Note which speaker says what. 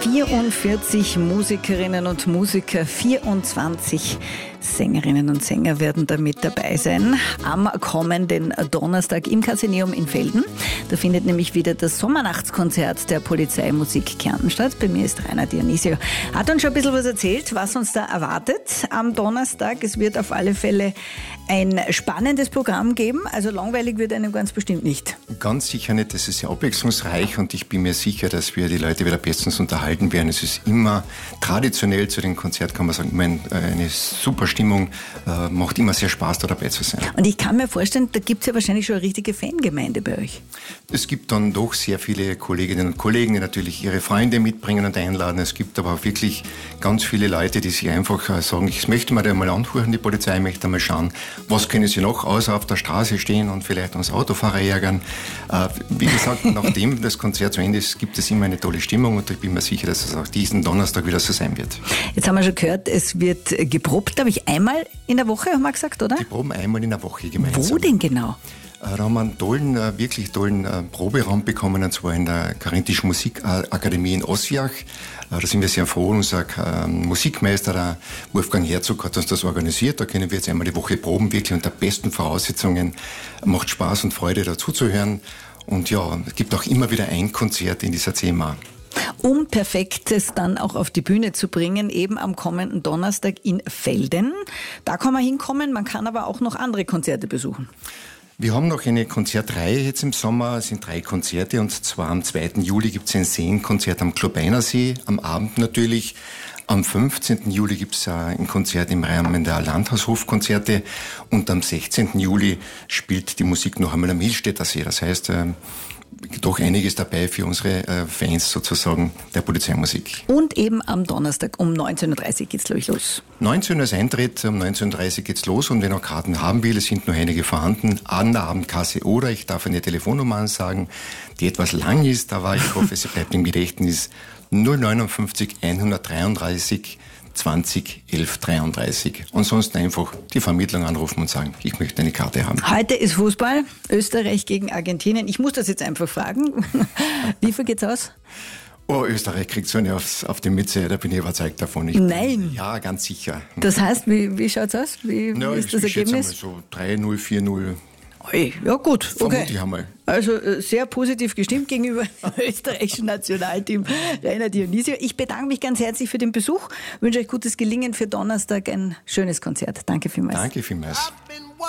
Speaker 1: 44 Musikerinnen und Musiker, 24 Sängerinnen und Sänger werden da mit dabei sein am kommenden Donnerstag im Casineum in Velden. Da findet nämlich wieder das Sommernachtskonzert der Polizeimusik Kärnten statt. Bei mir ist Rainer Dionisio. Hat uns schon ein bisschen was erzählt, was uns da erwartet am Donnerstag. Es wird auf alle Fälle ein spannendes Programm geben. Also langweilig wird einem ganz bestimmt nicht.
Speaker 2: Ganz sicher nicht. Es ist sehr abwechslungsreich und ich bin mir sicher, dass wir die Leute wieder bestens unterhalten werden. Es ist immer traditionell zu dem Konzert, kann man sagen, eine super Stimmung, macht immer sehr Spaß, da dabei zu sein.
Speaker 1: Und ich kann mir vorstellen, da gibt es ja wahrscheinlich schon eine richtige Fangemeinde bei euch.
Speaker 2: Es gibt dann doch sehr viele Kolleginnen und Kollegen, die natürlich ihre Freunde mitbringen und einladen. Es gibt aber auch wirklich ganz viele Leute, die sich einfach sagen, ich möchte mir da mal anhören, die Polizei möchte mal schauen, was können sie noch außer auf der Straße stehen und vielleicht uns Autofahrer ärgern. Wie gesagt, nachdem das Konzert zu Ende ist, gibt es immer eine tolle Stimmung und ich bin mir sicher, dass es auch diesen Donnerstag wieder so sein wird.
Speaker 1: Jetzt haben wir schon gehört, es wird geprobt, glaube ich, einmal in der Woche, haben wir gesagt, oder?
Speaker 2: Die proben einmal in der Woche gemeinsam.
Speaker 1: Wo denn genau?
Speaker 2: Da haben wir einen wirklich tollen Proberaum bekommen, und zwar in der Karinthischen Musikakademie in Oswiach. Da sind wir sehr froh. Unser Musikmeister, der Wolfgang Herzog, hat uns das organisiert. Da können wir jetzt einmal die Woche proben, wirklich unter besten Voraussetzungen. Macht Spaß und Freude, dazu zu hören. Und ja, es gibt auch immer wieder ein Konzert in dieser CMA.
Speaker 1: Um Perfektes dann auch auf die Bühne zu bringen, eben am kommenden Donnerstag in Velden. Da kann man hinkommen, man kann aber auch noch andere Konzerte besuchen.
Speaker 2: Wir haben noch eine Konzertreihe jetzt im Sommer, es sind 3 Konzerte, und zwar am 2. Juli gibt es ein Seenkonzert am Klobeiner See, am Abend natürlich. Am 15. Juli gibt es ein Konzert im Rahmen der Landhaushofkonzerte und am 16. Juli spielt die Musik noch einmal am Hilstätter See. Das heißt, doch einiges dabei für unsere Fans sozusagen der Polizeimusik.
Speaker 1: Und eben am Donnerstag um 19.30 Uhr geht's glaube ich los.
Speaker 2: 19 Uhr ist Eintritt, um 19.30 Uhr geht's los und wer noch Karten haben will, es sind nur einige vorhanden, an der Abendkasse oder ich darf eine Telefonnummer ansagen, die etwas lang ist, aber ich hoffe, sie bleibt im Gedächtnis, 059 133 20 11 33. Ansonsten einfach die Vermittlung anrufen und sagen, ich möchte eine Karte haben.
Speaker 1: Heute ist Fußball, Österreich gegen Argentinien. Ich muss das jetzt einfach fragen. Wie viel geht's aus?
Speaker 2: Oh, Österreich kriegt so eine auf die Mütze, da bin ich überzeugt davon.
Speaker 1: Nein.
Speaker 2: Ja, ganz sicher.
Speaker 1: Das heißt, wie schaut's aus? Wie ist das Ergebnis?
Speaker 2: Ich schätze mal so 3-0, 4-0.
Speaker 1: Ja gut, okay.
Speaker 2: Vermutlich einmal.
Speaker 1: Also sehr positiv gestimmt gegenüber dem österreichischen Nationalteam Rainer Dionisio. Ich bedanke mich ganz herzlich für den Besuch, wünsche euch gutes Gelingen für Donnerstag, ein schönes Konzert. Danke vielmals.
Speaker 2: Danke vielmals.